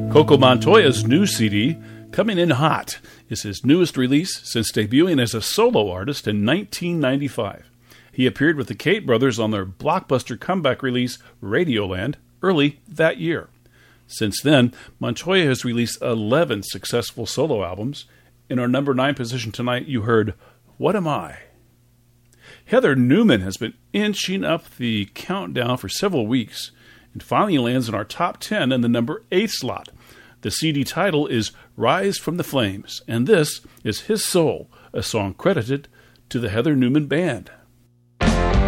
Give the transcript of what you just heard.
Coco Montoya's new CD, Coming In Hot, is his newest release since debuting as a solo artist in 1995. He appeared with the Kate Brothers on their blockbuster comeback release, Radioland, early that year. Since then, Montoya has released 11 successful solo albums. In our number 9 position tonight, you heard What Am I? Heather Newman has been inching up the countdown for several weeks and finally lands in our top 10 in the number 8 slot. The CD title is Rise from the Flames, and this is His Soul, a song credited to the Heather Newman Band.